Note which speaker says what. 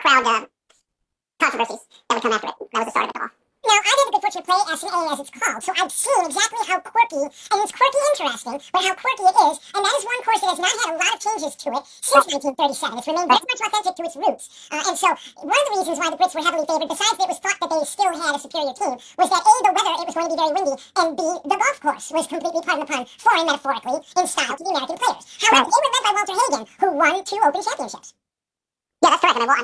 Speaker 1: crowd controversies that would come after it. That was the start of it all. Now, I've had the good fortune to play S&A as it's called, so I've seen exactly how quirky, and it's quirky interesting, but how quirky it is, and that is one course that has not had a lot of changes to it since 1937. It's remained very much authentic to its roots. And so, one of the reasons why the Brits were heavily favored, besides that it was thought that they still had a superior team, was that A, the weather, it was going to be very windy, and B, the golf course was completely, pardon the pun, foreign metaphorically, in style to the American players. However, they were led by Walter Hagen, who won 2 Open championships. Yeah, that's correct. And I